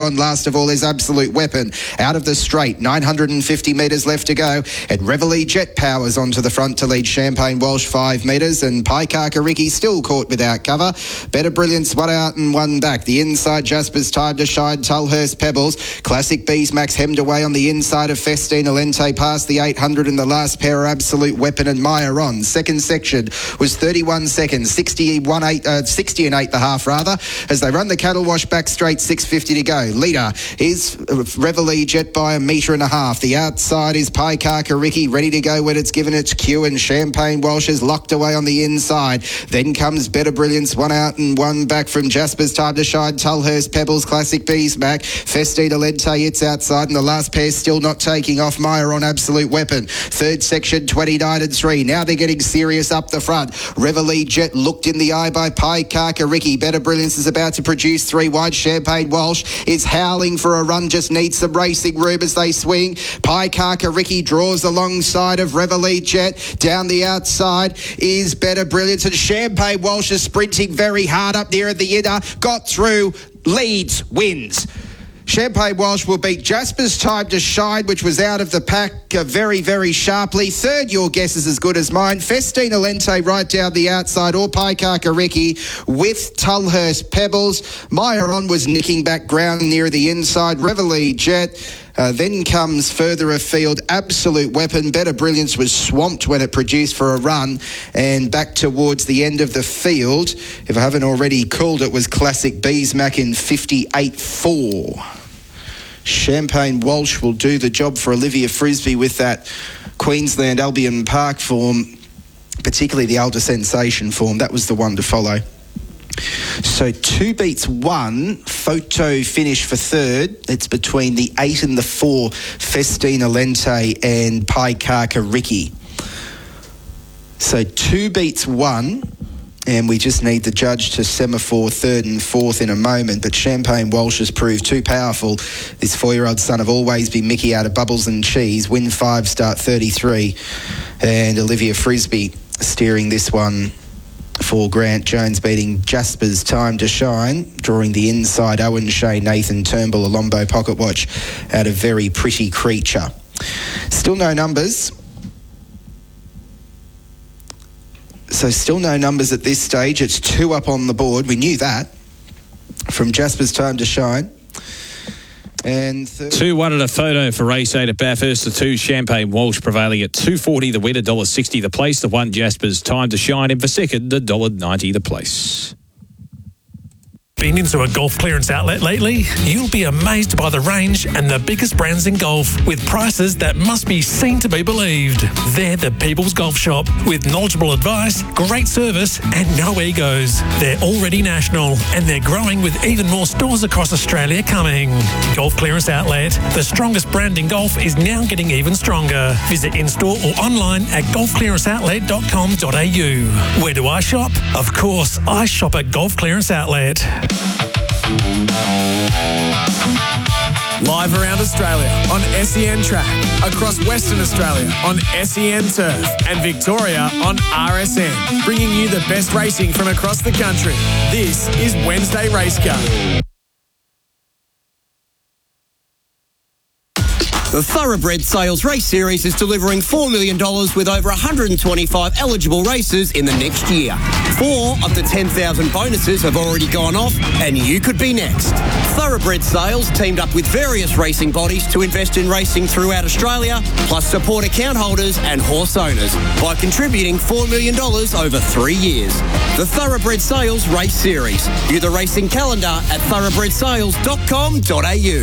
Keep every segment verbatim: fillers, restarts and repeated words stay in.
on. Last of all is Absolute Weapon out of the straight. nine hundred fifty metres left to go. And Reveille Jet powers onto the front to lead Champagne Walsh five metres. And Paikaka Ricky still caught without cover. Better Brilliance one out and one back. The inside Jasper's Time to Shine. Tulhurst Pebbles. Classic Bees Max hemmed away on the inside of Festina Lente past the eight hundred, and the last pair are Absolute Weapon and Maya on. Second section was thirty-one seconds, sixty-one eight, uh, sixty and eight the half rather, as they run the cattle wash back straight, six fifty to go. Leader is Reveille Jet by a metre and a half. The outside is Paikaka Ricky, ready to go when it's given its cue, and Champagne Walsh is locked away on the inside. Then comes Better Brilliance, one out and one back from Jasper's Time to Shine. Tulhurst Pebbles, Classic Bees Mac, Festina Lente, it's outside, and the last pair still not taking off. Maya on Absolute Weapon. Third section, twenty-nine and three. Now they're getting serious up the front. Reveille Jet looked in the eye by Paikaka Ricky. Better Brilliance is about to produce three wide. Champagne Walsh is howling for a run, just needs some racing room as they swing. Paikaka Ricky draws alongside of Reveille Jet. Down the outside is Better Brilliance, and Champagne Walsh is sprinting very hard up there at the inner. Got through, leads, wins. Champagne Walsh will beat Jasper's Time to Shine, which was out of the pack uh, very, very sharply. Third, your guess is as good as mine. Festina Lente right down the outside, or Paikaka Ricky with Tulhurst Pebbles. Maya on was nicking back ground near the inside. Reveille Jet. Uh, then comes further afield Absolute Weapon. Better Brilliance was swamped when it produced for a run, and back towards the end of the field, if I haven't already called it, was Classic Bees Mac in fifty-eight four. Champagne Walsh will do the job for Olivia Frisbee with that Queensland Albion Park form, particularly the Elder Sensation form. That was the one to follow. So two beats one, photo finish for third. It's between the eight and the four, Festina Lente and Paikaka Ricky. So two beats one, and we just need the judge to semaphore third and fourth in a moment. But Champagne Walsh has proved too powerful. This four-year-old son of Always Be Mickey out of Bubbles and Cheese, win five, start thirty-three. And Olivia Frisbee steering this one for Grant Jones, beating Jasper's Time to Shine, drawing the inside Owen Shea, Nathan Turnbull, a Lombo pocket watch out of Very Pretty Creature. Still no numbers. So still no numbers at this stage. It's two up on the board. We knew that from Jasper's Time to Shine. And third. two one at a photo for race eight at Bathurst. The two, Champagne Walsh prevailing at two forty the win, one dollar sixty the place. The one, Jasper's Time to Shine, and for second, one dollar ninety the place. Been into a golf clearance outlet lately? You'll be amazed by the range and the biggest brands in golf, with prices that must be seen to be believed. They're the People's Golf Shop, with knowledgeable advice, great service and no egos. They're already national, and they're growing with even more stores across Australia coming. Golf Clearance Outlet, the strongest brand in golf, is now getting even stronger. Visit in-store or online at golf clearance outlet dot com dot a u. Where do I shop? Of course, I shop at Golf Clearance Outlet. Live around Australia on S E N Track, across Western Australia on S E N Turf, and Victoria on R S N, bringing you the best racing from across the country. This is Wednesday Race Car. The Thoroughbred Sales Race Series is delivering four million dollars with over one hundred twenty-five eligible races in the next year. Four of the ten thousand bonuses have already gone off, and you could be next. Thoroughbred Sales teamed up with various racing bodies to invest in racing throughout Australia, plus support account holders and horse owners by contributing four million dollars over three years. The Thoroughbred Sales Race Series. View the racing calendar at thoroughbred sales dot com dot a u.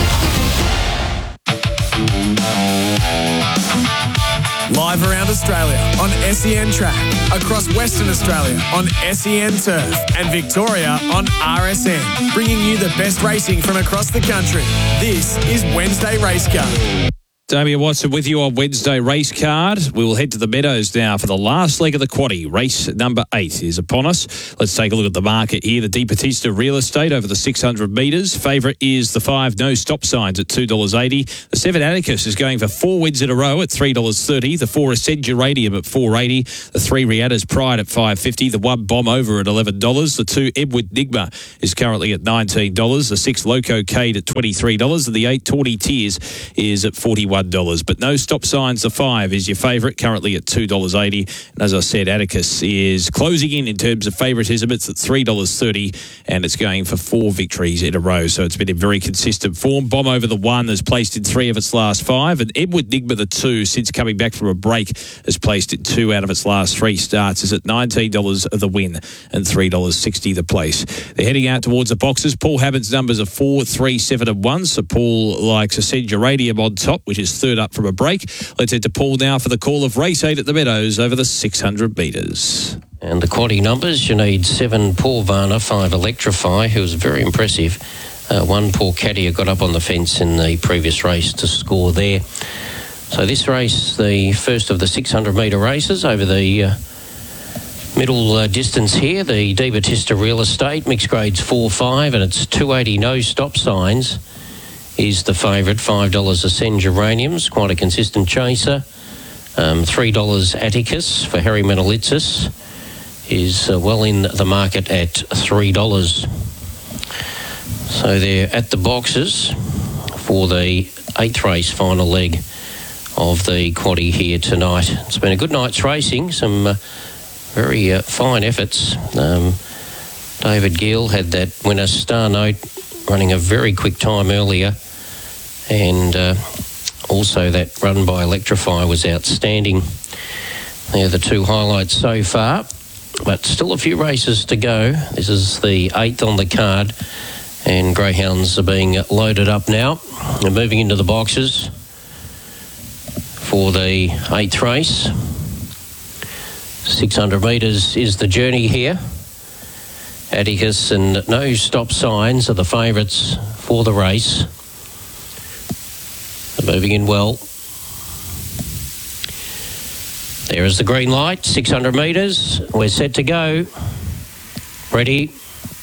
Live around Australia on S E N Track, across Western Australia on S E N Turf, and Victoria on R S N, bringing you the best racing from across the country. This is Wednesday Race Car. Damien Watson with you on Wednesday race card. We will head to the Meadows now for the last leg of the quaddie. Race number eight is upon us. Let's take a look at the market here. The Di Battista Real Estate over the six hundred metres. Favourite is the five No Stop Signs at two dollars eighty. The seven Atticus is going for four wins in a row at three dollars thirty. The four Ascend Uranium at four dollars eighty. The three Rihanna's Pride at five dollars fifty. The one Bomb Over at eleven dollars. The two Edward Nigma is currently at nineteen dollars. The six Loco Cade at twenty-three dollars. And the eight Tawny Tears is at forty-one dollars. But No Stop Signs, the five, is your favourite, currently at two dollars eighty. And as I said, Atticus is closing in in terms of favouritism. It's at three dollars thirty, and it's going for four victories in a row. So it's been in very consistent form. Bomb Over the one has placed in three of its last five, and Edward Nigma the two, since coming back from a break, has placed in two out of its last three starts. Is at nineteen dollars the win and three dollars sixty the place. They're heading out towards the boxes. Paul Habbott's numbers are four, three, seven and one. So Paul likes Ascend Uranium on top, which is third up from a break. Let's head to Paul now for the call of race eight at the Meadows over the six hundred metres. And the quaddie numbers, you need seven Paul Varner, five Electrify, who was very impressive. Uh, one Paul Caddier got up on the fence in the previous race to score there. So this race, the first of the six hundred metre races over the uh, middle uh, distance here, the Di Battista Real Estate, mixed grades four five, and it's two eighty No Stop Signs is the favourite. five dollars Ascend Uraniums, quite a consistent chaser. Um, three dollars Atticus for Harry Menelitzis is uh, well in the market at three dollars. So they're at the boxes for the eighth race final leg of the quaddie here tonight. It's been a good night's racing, some uh, very uh, fine efforts. Um, David Gill had that winner Star Note running a very quick time earlier, and uh, also that run by Electrify was outstanding. They're the two highlights so far, but still a few races to go. This is the eighth on the card, and greyhounds are being loaded up now. They're moving into the boxes for the eighth race. six hundred metres is the journey here. Atticus and No Stop Signs are the favourites for the race. They're moving in well. There is the green light, six hundred metres. We're set to go. Ready.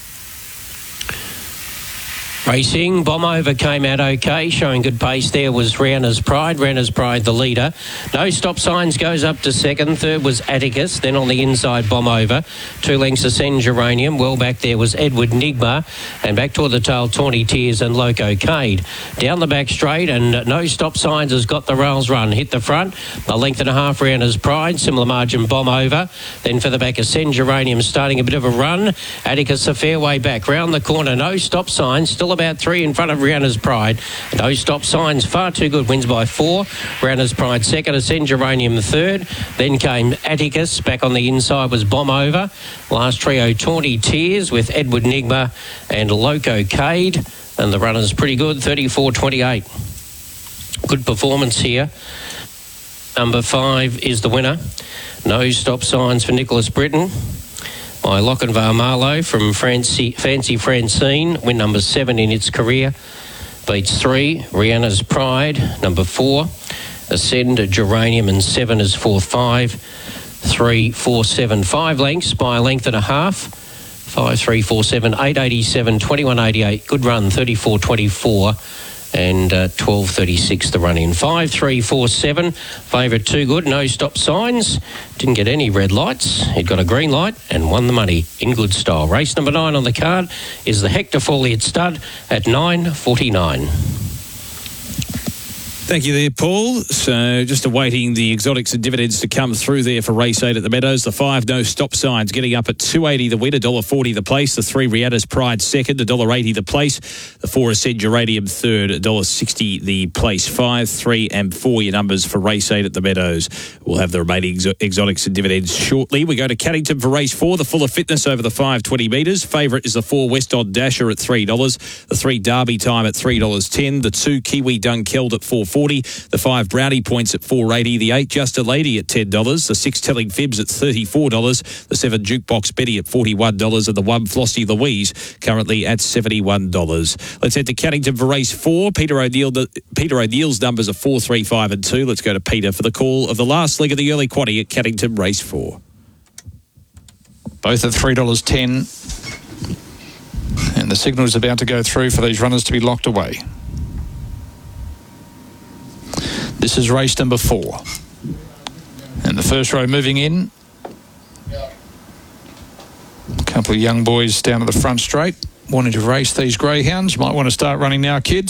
Racing, Bomb Over came out okay, showing good pace. There was Rihanna's Pride. Rihanna's Pride, the leader. No Stop Signs goes up to second. Third was Atticus. Then on the inside, Bomb Over. Two lengths Ascend Uranium. Well back there was Edward Nigma. And back toward the tail, Tawny Tears and Loco Cade. Down the back straight, and No Stop Signs has got the rails run. Hit the front. A length and a half, Rihanna's Pride. Similar margin, Bomb Over. Then for the back, Ascend Uranium starting a bit of a run. Atticus a fair way back. Round the corner, No Stop Signs. Still about three in front of Rihanna's Pride. No Stop Signs, far too good, wins by four. Rihanna's Pride second, Ascend Uranium third. Then came Atticus. Back on the inside was Bomb Over. Last trio, Tawny Tears with Edward Nigma and Loco Cade. And the runner's pretty good, thirty-four twenty-eight. Good performance here. Number five is the winner. No Stop Signs for Nicholas Britton by Lochinvar Marlowe from Fancy, Fancy Francine, win number seven in its career. Beats three, Rihanna's Pride, number four. Ascend, Geranium, and seven is fourth, five. Three, four, seven, five lengths by a length and a half. Five, three, four, seven, eight eighty-seven, twenty-one eighty-eight. Good run, thirty-four twenty-four. And uh, twelve thirty-six the run in. Five, three, four, seven. Favourite too good. No Stop Signs. Didn't get any red lights. It got a green light and won the money in good style. Race number nine on the card is the Hector Foliot Stud at nine forty-nine. Thank you there, Paul. So just awaiting the exotics and dividends to come through there for race eight at the Meadows. The five No Stop Signs getting up at two eighty the win, one dollar forty the place. The three Rihanna's Pride second, one dollar eighty the place. The four Ascend Uranium third, one dollar sixty the place. Five, three and four your numbers for race eight at the Meadows. We'll have the remaining exo- exotics and dividends shortly. We go to Caddington for race four, the Fuller Fitness over the five twenty metres. Favourite is the four West On Dasher at three dollars. The three Derby Time at three dollars ten. The two Kiwi Dunkeld at four forty. forty. The five Brownie Points at four eighty. The eight Just a Lady at ten dollars. The six Telling Fibs at thirty-four dollars. The seven Jukebox Betty at forty-one dollars. And the one Flossie Louise currently at seventy-one dollars. Let's head to Cannington for race four. Peter O'Neill, Peter O'Neill's numbers are four, three, five and two. Let's go to Peter for the call of the last leg of the early quaddie at Cannington race four. Both at three dollars ten. And the signal is about to go through for these runners to be locked away. This is race number four. And the first row moving in. A couple of young boys down at the front straight wanting to race these greyhounds. You might want to start running now, kids.